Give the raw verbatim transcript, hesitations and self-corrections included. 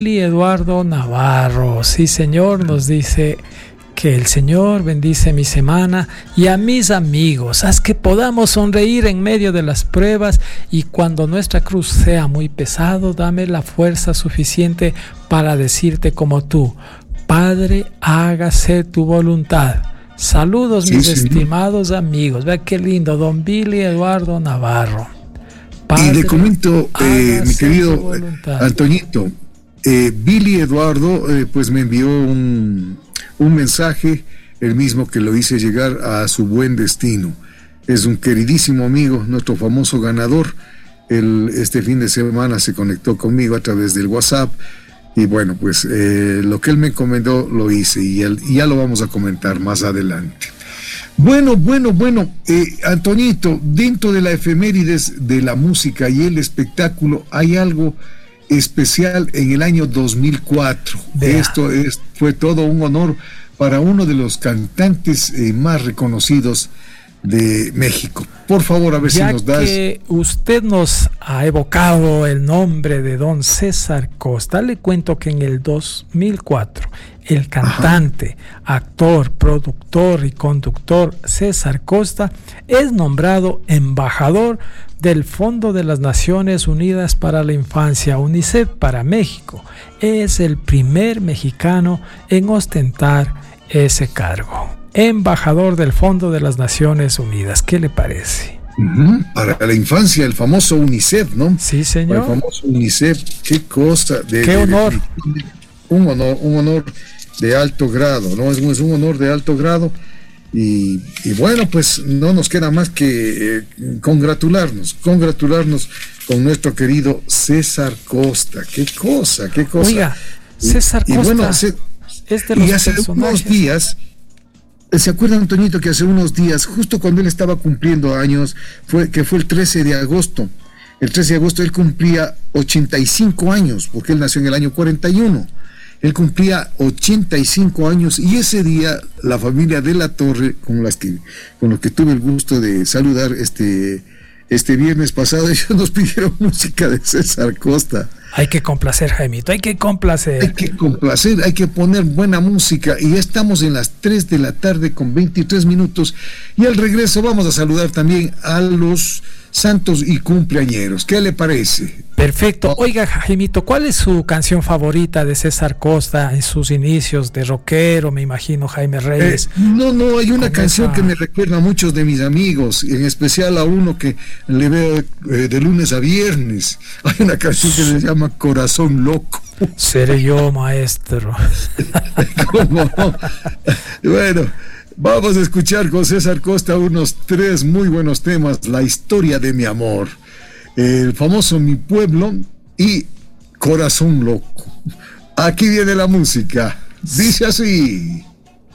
Eduardo Navarro, sí señor, nos dice que el Señor bendice mi semana y a mis amigos, haz que podamos sonreír en medio de las pruebas y cuando nuestra cruz sea muy pesado, dame la fuerza suficiente para decirte como tú, Padre, hágase tu voluntad. Saludos sí, mis sí. estimados amigos, vea qué lindo, don Billy Eduardo Navarro. Padre, y le comento, eh, mi querido Antoñito, eh, Billy Eduardo eh, pues me envió un, un mensaje, el mismo que lo hice llegar a su buen destino. Es un queridísimo amigo, nuestro famoso ganador. Él, este fin de semana se conectó conmigo a través del WhatsApp y bueno, pues eh, lo que él me encomendó lo hice y, él, y ya lo vamos a comentar más adelante. Bueno, bueno, bueno, eh, Antoñito, dentro de la efemérides de la música y el espectáculo hay algo especial en el año dos mil cuatro. Vea. Esto es, fue todo un honor para uno de los cantantes eh, más reconocidos de México. Por favor, a ver ya si nos das... Ya que usted nos ha evocado el nombre de don César Costa, le cuento que en el dos mil cuatro el cantante, Ajá. actor, productor y conductor César Costa es nombrado embajador del Fondo de las Naciones Unidas para la Infancia, UNICEF para México. Es el primer mexicano en ostentar ese cargo. Embajador del Fondo de las Naciones Unidas. ¿Qué le parece? Uh-huh. Para la infancia, el famoso UNICEF, ¿no? Sí, señor. Para el famoso UNICEF, qué cosa. De, qué de, honor. De, de, un honor, un honor de alto grado, ¿no? Es, es un honor de alto grado. Y, y bueno, pues no nos queda más que eh, congratularnos, congratularnos con nuestro querido César Costa. Qué cosa, qué cosa. Oiga, César y, Costa y bueno, hace, es de los y hace personajes. unos días, ¿se acuerdan, Antoñito, que hace unos días, justo cuando él estaba cumpliendo años, fue que fue el trece de agosto, el trece de agosto él cumplía ochenta y cinco años, porque él nació en el año cuarenta y uno. Él cumplía ochenta y cinco años y ese día la familia de la Torre, con las que con los que tuve el gusto de saludar este este viernes pasado, ellos nos pidieron música de César Costa. Hay que complacer, Jaimito, hay que complacer. Hay que complacer, hay que poner buena música y ya estamos en las tres de la tarde con veintitrés minutos y al regreso vamos a saludar también a los santos y cumpleañeros. ¿Qué le parece? Perfecto. Oiga, Jaimito, ¿cuál es su canción favorita de César Costa en sus inicios de rockero, me imagino, Jaime Reyes? Eh, no, no, hay una canción esa... que me recuerda a muchos de mis amigos, en especial a uno que le veo eh, de lunes a viernes. Hay una canción que se llama Corazón Loco. Seré yo, maestro. ¿Cómo? Bueno, vamos a escuchar con César Costa unos tres muy buenos temas. La historia de mi amor, el famoso Mi Pueblo y Corazón Loco. Aquí viene la música. Dice así.